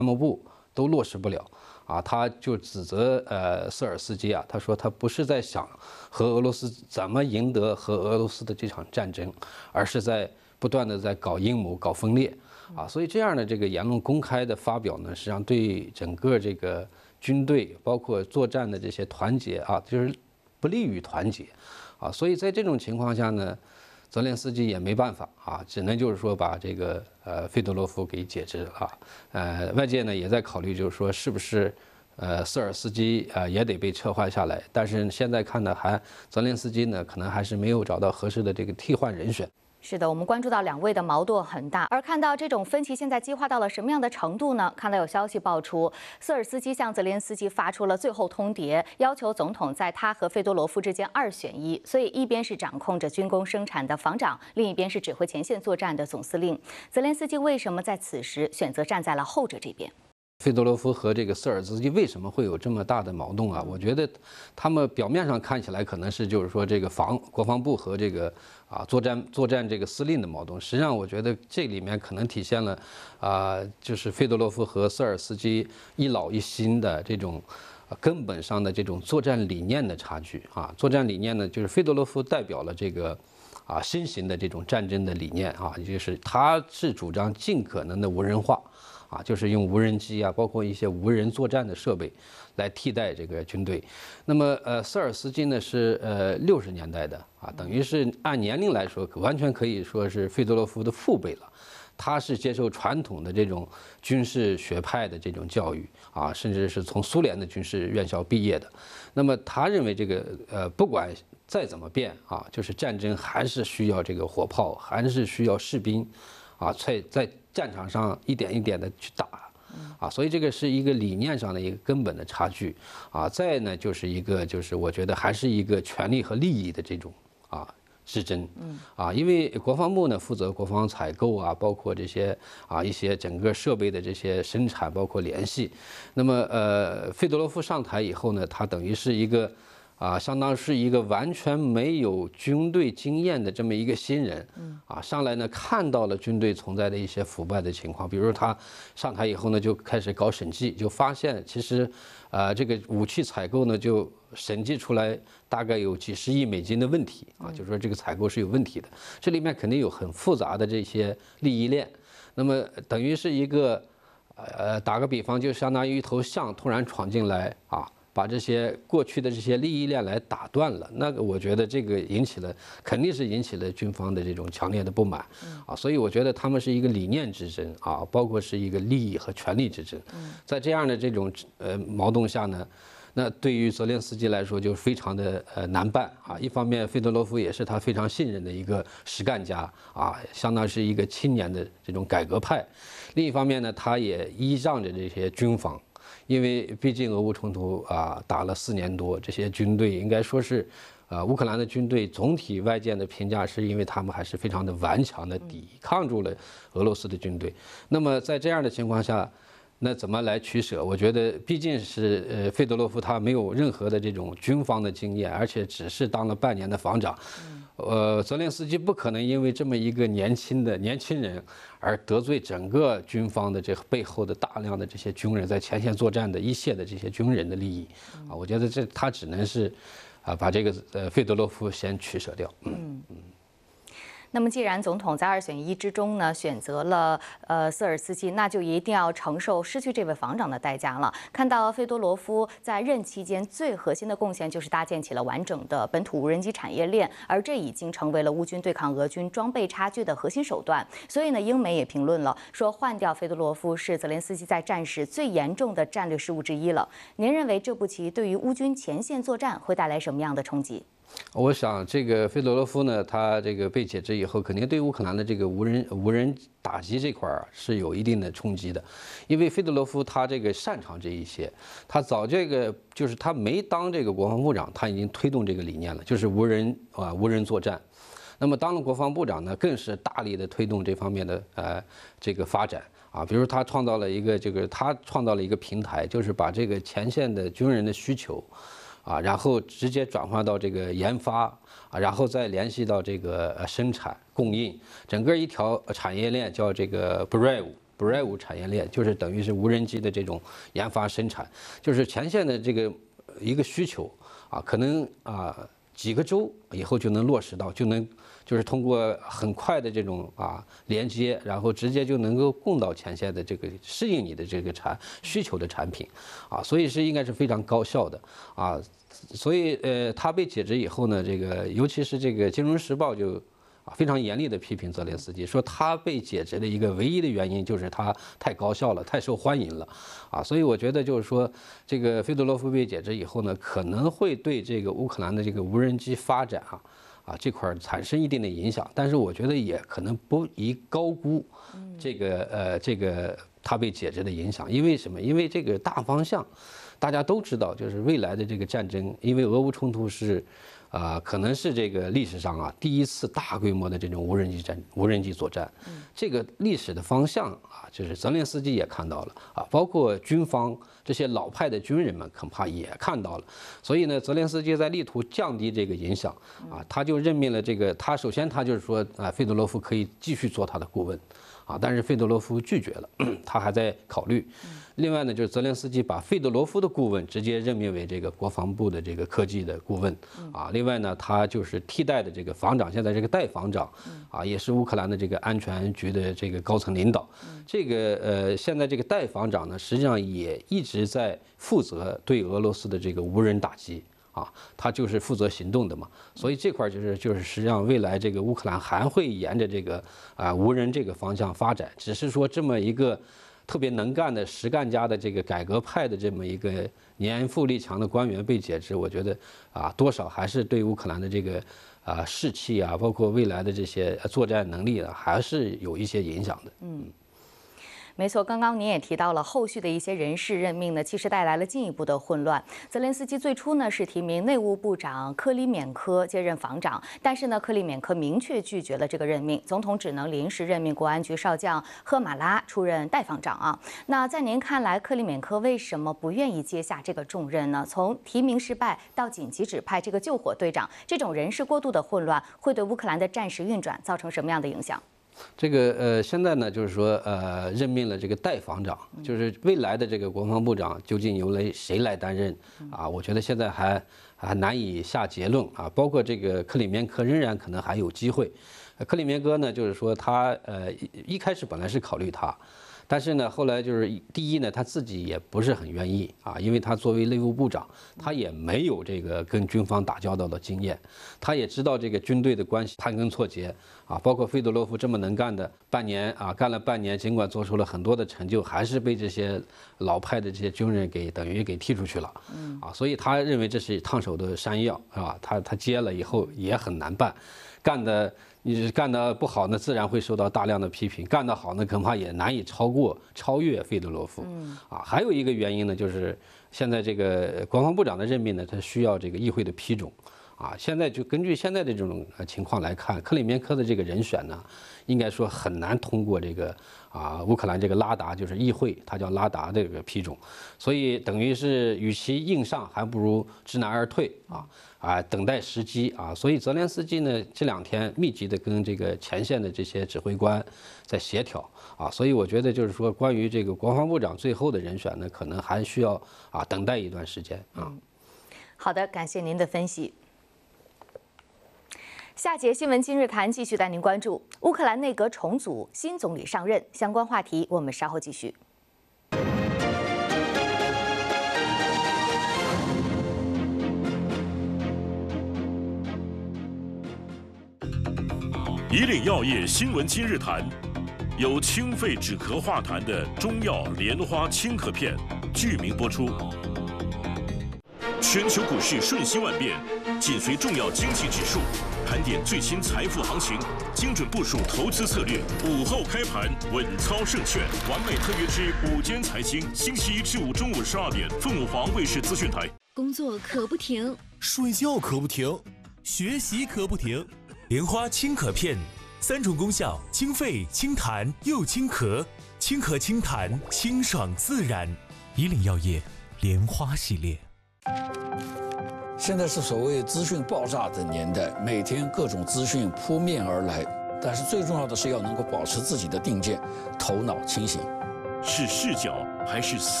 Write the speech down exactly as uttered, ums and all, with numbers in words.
幕部都落实不了。啊，他就指责呃瑟尔斯基啊，他说他不是在想和俄罗斯怎么赢得和俄罗斯的这场战争，而是在不断的在搞阴谋、搞分裂啊。所以这样的这个言论公开的发表呢，实际上对整个这个军队，包括作战的这些团结啊，就是不利于团结啊。所以在这种情况下呢，泽连斯基也没办法啊，只能就是说把这个呃费德罗夫给解职啊。呃，外界呢也在考虑，就是说是不是呃瑟尔斯基啊也得被撤换下来。但是现在看呢，还泽连斯基呢可能还是没有找到合适的这个替换人选。 是的，我们关注到两位的矛盾很大，而看到这种分歧现在激化到了什么样的程度呢？看到有消息爆出，瑟尔斯基向泽连斯基发出了最后通牒，要求总统在他和费多罗夫之间二选一。所以一边是掌控着军工生产的防长，另一边是指挥前线作战的总司令。泽连斯基为什么在此时选择站在了后者这边？ 费多罗夫和这个瑟尔斯基为什么会有这么大的矛盾啊？我觉得他们表面上看起来可能是就是说这个防国防部和这个啊作战作战这个司令的矛盾，实际上我觉得这里面可能体现了啊就是费多罗夫和瑟尔斯基一老一新的这种根本上的这种作战理念的差距啊。作战理念呢，就是费多罗夫代表了这个啊新型的这种战争的理念啊，就是他是主张尽可能的无人化。啊，就是用无人机啊，包括一些无人作战的设备，来替代这个军队。那么，呃，瑟尔斯基呢是呃六十年代的啊，等于是按年龄来说，完全可以说是费多罗夫的父辈了。他是接受传统的这种军事学派的这种教育啊，甚至是从苏联的军事院校毕业的。那么他认为这个呃，不管再怎么变啊，就是战争还是需要这个火炮，还是需要士兵啊，在在。战场上一点一点的去打，啊，所以这个是一个理念上的一个根本的差距，啊，再呢就是一个就是我觉得还是一个权力和利益的这种啊之争，啊，因为国防部呢负责国防采购啊，包括这些啊一些整个设备的这些生产，包括联系，那么呃费德罗夫上台以后呢，他等于是一个。啊，相当是一个完全没有军队经验的这么一个新人，啊，上来呢看到了军队存在的一些腐败的情况，比如他上台以后呢就开始搞审计，就发现其实，呃，这个武器采购呢就审计出来大概有几十亿美金的问题啊，就说这个采购是有问题的，这里面肯定有很复杂的这些利益链，那么等于是一个，呃，打个比方，就相当于一头象突然闯进来啊。把这些过去的这些利益链来打断了，那个我觉得这个引起了，肯定是引起了军方的这种强烈的不满，啊，所以我觉得他们是一个理念之争啊，包括是一个利益和权力之争，在这样的这种呃矛盾下呢，那对于泽连斯基来说就非常的呃难办啊。一方面，费德罗夫也是他非常信任的一个实干家啊，相当是一个青年的这种改革派；另一方面呢，他也依仗着这些军方。因为毕竟俄乌冲突啊打了四年多，这些军队应该说是，呃，乌克兰的军队总体外界的评价是因为他们还是非常的顽强的抵抗住了俄罗斯的军队。那么在这样的情况下，那怎么来取舍？我觉得毕竟是呃费德罗夫他没有任何的这种军方的经验，而且只是当了半年的防长。呃，泽连斯基不可能因为这么一个年轻的年轻人而得罪整个军方的这背后的大量的这些军人，在前线作战的一线的这些军人的利益啊，我觉得这他只能是啊把这个呃费德罗夫先取舍掉。嗯嗯。 那么，既然总统在二选一之中呢选择了呃瑟尔斯基，那就一定要承受失去这位防长的代价了。看到费多罗夫在任期间最核心的贡献就是搭建起了完整的本土无人机产业链，而这已经成为了乌军对抗俄军装备差距的核心手段。所以呢，英媒也评论了，说换掉费多罗夫是泽连斯基在战时最严重的战略失误之一了。您认为这步棋对于乌军前线作战会带来什么样的冲击？ 我想，这个费德罗夫呢，他这个被解职以后，肯定对乌克兰的这个无人无人打击这块儿是有一定的冲击的，因为费德罗夫他这个擅长这一些，他早这个就是他没当这个国防部长，他已经推动这个理念了，就是无人啊无人作战。那么当了国防部长呢，更是大力的推动这方面的呃这个发展啊，比如他创造了一个这个他创造了一个平台，就是把这个前线的军人的需求。啊，然后直接转化到这个研发啊，然后再联系到这个生产供应，整个一条产业链叫这个 Brave Brave 产业链，就是等于是无人机的这种研发生产，就是前线的这个一个需求啊，可能啊几个周以后就能落实到，就能就是通过很快的这种啊连接，然后直接就能够供到前线的这个适应你的这个产需求的产品啊，所以是应该是非常高效的啊。所以呃，他被解职以后呢，这个尤其是这个《金融时报》就啊非常严厉地批评泽连斯基，说他被解职的一个唯一的原因就是他太高效了，太受欢迎了啊。所以我觉得就是说，这个费多罗夫被解职以后呢，可能会对这个乌克兰的这个无人机发展啊啊这块产生一定的影响，但是我觉得也可能不宜高估这个呃这个他被解职的影响，因为什么？因为这个大方向。大家都知道，就是未来的这个战争，因为俄乌冲突是，啊、呃，可能是这个历史上啊第一次大规模的这种无人机战、无人机作战。这个历史的方向啊，就是泽连斯基也看到了啊，包括军方这些老派的军人们恐怕也看到了。所以呢，泽连斯基在力图降低这个影响啊，他就任命了这个，他首先他就是说啊，费多罗夫可以继续做他的顾问。啊，但是费多罗夫拒绝了，他还在考虑。另外呢，就是泽连斯基把费多罗夫的顾问直接任命为这个国防部的这个科技的顾问。啊，另外呢，他就是替代的这个防长，现在这个代防长，啊，也是乌克兰的这个安全局的这个高层领导。这个呃，现在这个代防长呢，实际上也一直在负责对俄罗斯的这个无人打击。啊，他就是负责行动的嘛，所以这块就是就是实际上未来这个乌克兰还会沿着这个啊无人这个方向发展，只是说这么一个特别能干的实干家的这个改革派的这么一个年富力强的官员被解职，我觉得啊多少还是对乌克兰的这个啊士气啊，包括未来的这些作战能力啊，还是有一些影响的。嗯。 没错，刚刚您也提到了后续的一些人事任命呢，其实带来了进一步的混乱。泽连斯基最初呢是提名内务部长克里缅科接任防长，但是呢克里缅科明确拒绝了这个任命，总统只能临时任命国安局少将赫马拉出任代防长啊。那在您看来，克里缅科为什么不愿意接下这个重任呢？从提名失败到紧急指派这个救火队长，这种人事过度的混乱，会对乌克兰的战时运转造成什么样的影响？ 这个呃，现在呢，就是说呃，任命了这个代防长，就是未来的这个国防部长究竟由来谁来担任啊？我觉得现在还还难以下结论啊。包括这个克里缅科仍然可能还有机会。克里缅科呢，就是说他呃一开始本来是考虑他。但是呢，后来就是第一呢，他自己也不是很愿意啊，因为他作为内务部长，他也没有这个跟军方打交道的经验，他也知道这个军队的关系盘根错节啊，包括费多罗夫这么能干的半年啊，干了半年，尽管做出了很多的成就，还是被这些老派的这些军人给等于给踢出去了，啊，所以他认为这是烫手的山药啊，他他接了以后也很难办，干的。你干得不好呢，自然会受到大量的批评；干得好呢，恐怕也难以超过、超越费德罗夫。啊，还有一个原因呢，就是现在这个国防部长的任命呢，他需要这个议会的批准。啊，现在就根据现在的这种情况来看，克里缅科的这个人选呢，应该说很难通过这个啊乌克兰这个拉达，就是议会，它叫拉达这个批准，所以等于是与其硬上，还不如知难而退啊啊，等待时机啊。所以泽连斯基呢这两天密集的跟这个前线的这些指挥官在协调啊，所以我觉得就是说，关于这个国防部长最后的人选呢，可能还需要啊等待一段时间啊。 好的，感谢您的分析。下节新闻今日谈继续带您关注乌克兰内阁重组，新总理上任，相关话题我们稍后继续。 以岭药业新闻今日谈，有清肺止咳化痰的中药莲花清咳片，剧名播出。全球股市瞬息万变，紧随重要经济指数，盘点最新财富行情，精准部署投资策略。午后开盘，稳操胜券。完美特约之午间财经，星期一至五中午十二点，凤凰卫视资讯台。 工作可不停， 睡觉可不停，学习可不停。莲花清咳片，三种功效：清肺、清痰又清咳，清咳清痰，清爽自然。以岭药业莲花系列。 现在是所谓资讯爆炸的年代，每天各种资讯扑面而来， 但是最重要的是要能够保持自己的定见，头脑清醒。 是视角还是思